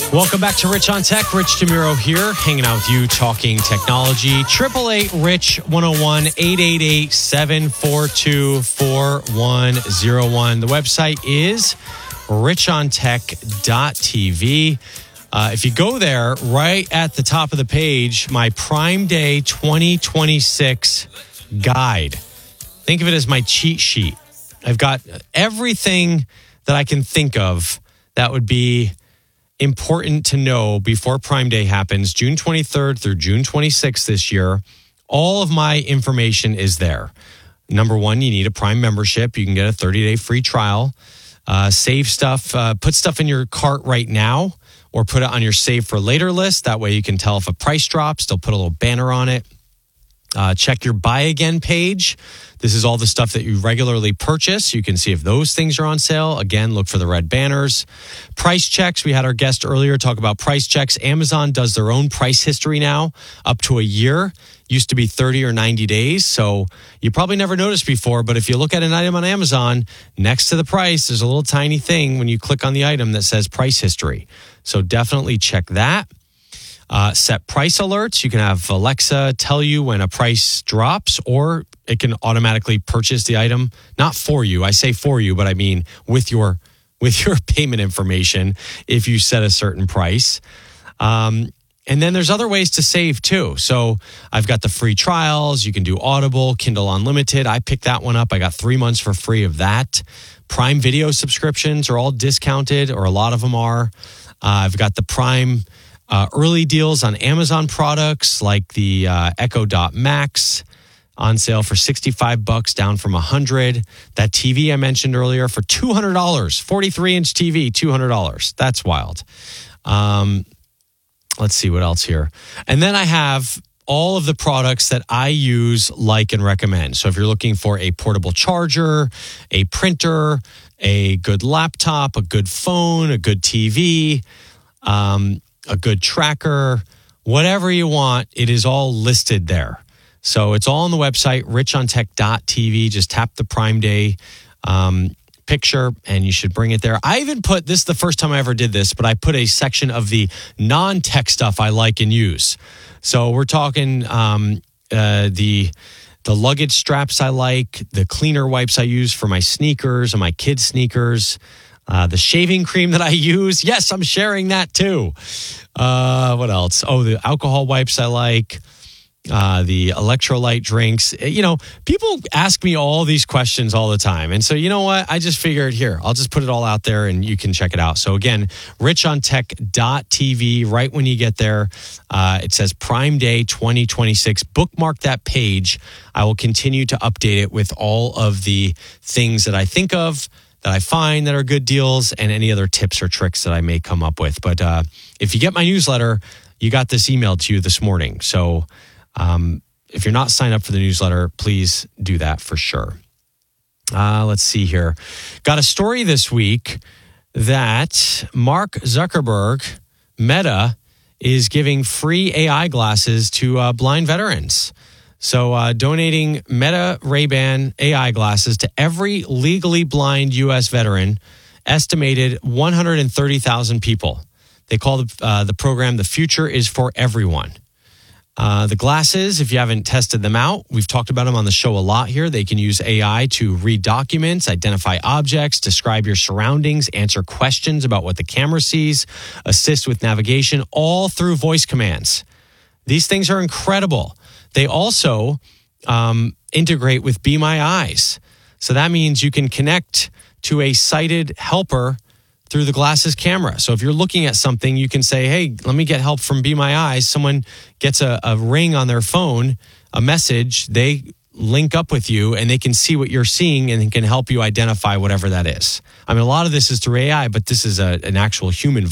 Welcome back to Rich on Tech. Rich DeMuro here, hanging out with you, talking technology. 888-RICH-101, 888-742-4101. The website is richontech.tv. If you go there, right at the top of the page, my Prime Day 2026 guide. Think of it as my cheat sheet. I've got everything that I can think of that would be important to know before Prime Day happens, June 23rd through June 26th this year. All of my information is there. Number one, you need a Prime membership. You can get a 30-day free trial. Save stuff, put stuff in your cart right now or put it on your save for later list. That way you can tell if a price drops. They'll put a little banner on it. Check your buy again page. This is all the stuff that you regularly purchase. You can see if those things are on sale. Again, look for the red banners. Price checks. We had our guest earlier talk about price checks. Amazon does their own price history now, up to a year. Used to be 30 or 90 days. So you probably never noticed before, but if you look at an item on Amazon, next to the price, there's a little tiny thing when you click on the item that says price history. So definitely check that. Set price alerts. You can have Alexa tell you when a price drops, or it can automatically purchase the item. Not for you. I say for you, but I mean with your payment information if you set a certain price. And then there's other ways to save too. So I've got the free trials. You can do Audible, Kindle Unlimited. I picked that one up. I got 3 months for free of that. Prime Video subscriptions are all discounted, or a lot of them are. I've got the Prime early deals on Amazon products like the Echo Dot Max on sale for $65, down from $100. That TV I mentioned earlier for $200, 43-inch TV, $200. That's wild. Let's see what else here. And then I have all of the products that I use, like, and recommend. So if you're looking for a portable charger, a printer, a good laptop, a good phone, a good TV, a good tracker, whatever you want, it is all listed there. So it's all on the website, richontech.tv. Just tap the Prime Day picture and you should bring it there. I even put, this is the first time I ever did this, but I put a section of the non-tech stuff I like and use. So we're talking the luggage straps I like, the cleaner wipes I use for my sneakers and my kids' sneakers, the shaving cream that I use. Yes, I'm sharing that too. What else? Oh, the alcohol wipes I like, the electrolyte drinks. You know, people ask me all these questions all the time. And so, you know what? I just figured, here, I'll just put it all out there and you can check it out. So again, richontech.tv. Right when you get there, it says Prime Day 2026. Bookmark that page. I will continue to update it with all of the things that I think of, that I find that are good deals, and any other tips or tricks that I may come up with. But if you get my newsletter, you got this emailed to you this morning. So if you're not signed up for the newsletter, please do that for sure. Let's see here. Got a story this week that Mark Zuckerberg, Meta, is giving free AI glasses to blind veterans. So donating Meta Ray-Ban AI glasses to every legally blind U.S. veteran, estimated 130,000 people. They call the program "The Future is for Everyone." The glasses, if you haven't tested them out, we've talked about them on the show a lot here. They can use AI to read documents, identify objects, describe your surroundings, answer questions about what the camera sees, assist with navigation, all through voice commands. These things are incredible. They also integrate with Be My Eyes. So that means you can connect to a sighted helper through the glasses camera. So if you're looking at something, you can say, hey, let me get help from Be My Eyes. Someone gets a ring on their phone, a message, they link up with you and they can see what you're seeing and can help you identify whatever that is. I mean, a lot of this is through AI, but this is an actual human